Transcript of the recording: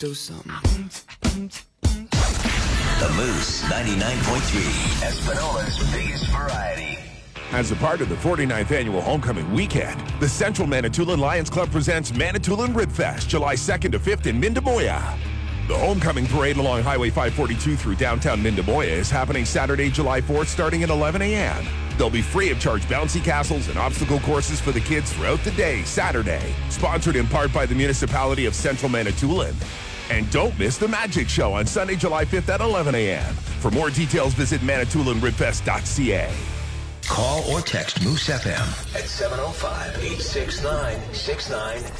do something. The Moose 99.3, Espanola's biggest variety. As a part of the 49th Annual Homecoming Weekend, the Central Manitoulin Lions Club presents Manitoulin Ribfest, July 2nd to 5th in Mindemoya. The Homecoming Parade along Highway 542 through downtown Mindemoya is happening Saturday, July 4th, starting at 11 a.m. There'll be free-of-charge bouncy castles and obstacle courses for the kids throughout the day, Saturday. Sponsored in part by the Municipality of Central Manitoulin. And don't miss the Magic Show on Sunday, July 5th at 11 a.m. For more details, visit manitoulinribfest.ca. Call or text Moose FM at 705-869-69